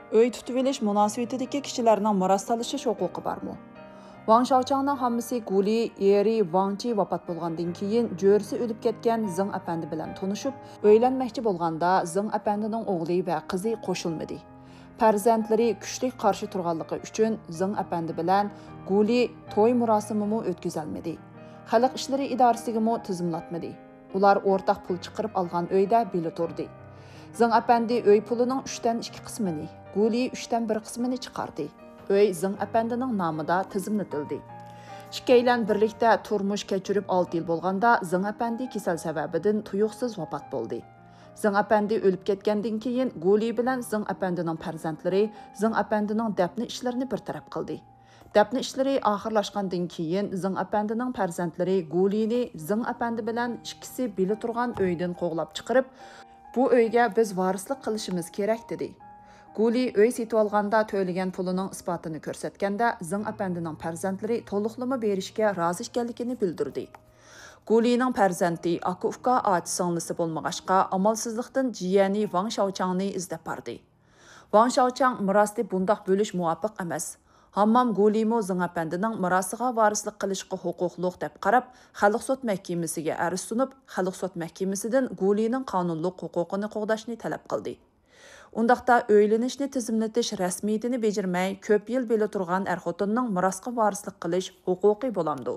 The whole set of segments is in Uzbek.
Öy tutuvelish munosabatidagi kishilarning miros solishish huquqi bormi? Wang Shaochangning hammasi Guli eri Wang Ji vafot bo'lgandan keyin jo'risi o'lib ketgan Zeng apandi bilan tanishib, uylanmoqchi bo'lganda Zeng apandining o'g'li va qizi qo'shilmadi. Farzandlari kuchli qarshi turganligi uchun Zeng apandi bilan Guli to'y marosimini o'tkazolmadi. Xalq ishlari idorasiga mo tizimlatmadi. Ular o'rtaq pul chiqarib olgan uyda bili turdi. Zeng apandi uy pulining 3dan 2 qismini, Guli 3dan 1 qismini chiqardi. Uy Zeng apandining nomida tizimlatildi. Ikkilan birlikda turmush kechirib 6 yil bo'lganda Zeng apandi kasal sababidan tuyuqsiz vafot bo'ldi. Zeng apandi o'lib ketgandan keyin Guli bilan Zeng apandining farzandlari Zeng apandining dafn ishlarini bartaraf qildi. Dafn ishlari oxirlashgandan keyin Zeng apandining farzandlari Gulini Zeng apandi bilan ikkisi bili turgan uydan qo'g'lab chiqarib, bu uyga biz varislik qilishimiz kerak dedi. Guli uy setib olganda to'lagan pulining isbotini ko'rsatganda Zeng apandining farzandlari to'liqlama berishga rozi ekanligini bildirdi. Gulining farzandi aka-uka oti-singlisi bo'lmag'achqa amalsizlikdan jiyani Wang Shaochangni izlab bordi. Wang Shaochang mirosni bundoq bo'lish muvofiq emas. Hammam Gulimo Zeng apandining mirosiga varislik qilishga huquqliq deb qarab, Xalq sud mahkamasiga arz sunib, Xalq sud mahkamasidan Gulining qonunliq huquqini qo'g'dashni talab qildi. Undaqda o'ylanishni tizimlatish rasmiyatini bejirmay, ko'p yil beli turgan er-xotinning mirosga varislik qilish huquqi bo'lamdi.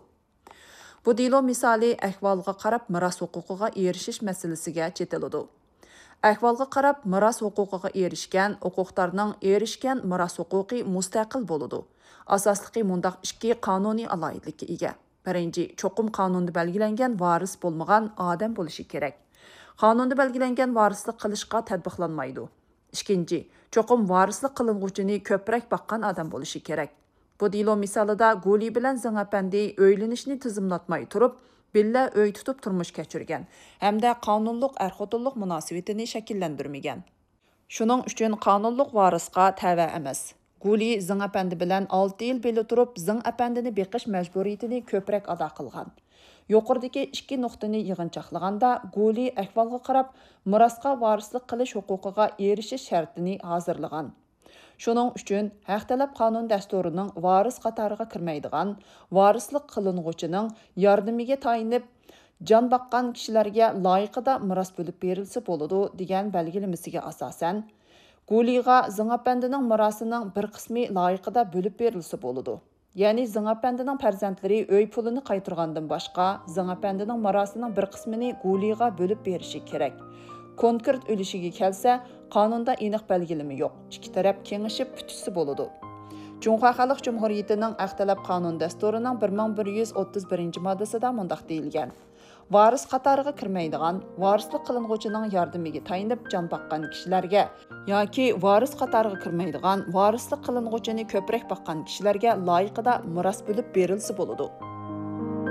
Bu dilo misoli ahvolga qarab miros huquqiga erishish masalasiga chetiladi. Ahvolga qarab miros huquqiga erishgan huquqlarning erishgan miros huquqi mustaqil bo'ladi. Asosligi mundaq ikki qonuniy alohidlikka ega. Birinchi, cho'qim qonunda belgilangan varis bo'lmagan odam bo'lishi kerak. Qonunda belgilangan varislik qilishga tatbiqlanmaydi. Ikkinchi, cho'qim varislik qilinguvchini ko'proq baqqan odam bo'lishi kerak. Bu dilo misolida Guli bilan Zeng apandi o'ylanishni tizimlatmay turib, billa uy tutib turmush kechirgan hamda qonunliq er-xotinlik munosabatini shakllantirmagan. Shuning uchun qonunliq varisga tava emas. Guli Zeng apandi bilan 6 yil beli turib, Zeng apandini beqish majburiyatini ko'proq ado qilgan. Yuqoridagi ikki nuqtani yig'inchoqlaganda Guli ahvolga qarab mirosga varislik qilish huquqiga erishish shartini hozirlagan. Shuning uchun haq talab qonun dasturining varis qatoriga kirmaydigan, varislik qilinguvchining yordamiga tayinib, jon baqqan kishilarga loyiqida miros bo'lib berilsa bo'ladi degan belgilamasiga asosan, Guliga Zeng apandining mirosining bir qismi loyiqida bo'lib berilsa bo'ladi. Ya'ni Zeng apandining farzandlari uy pulini qaytargandan boshqa, Zeng apandining mirosining bir qismini Guliga bo'lib berishi kerak. Konkret o'lishiga kelsa, qonunda aniq belgilama yo'q. Ikki taraf kengashib putishsa bo'ladi. Jumhur Xalq Jumhuriyatining Aqtalab qonun dasturining 1131-moddasida mundaq deyilgan: Varis qatoriga kirmaydigan, varislik qilinguvchining yordamiga tayinib jon baqqan kishilarga yoki varis qatoriga kirmaydigan, varislik qilinguvchini ko'proq baqqan kishilarga loyiqida miros bo'lib berilsa bo'ladi.